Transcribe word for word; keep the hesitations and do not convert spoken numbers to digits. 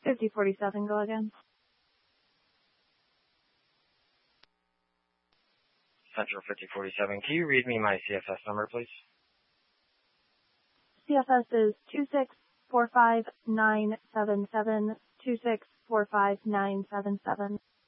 fifty forty-seven, go again. Central fifty forty-seven. Can you read me my C F S number, please? C F S is two six four five nine seven seven, two six four five nine seven seven.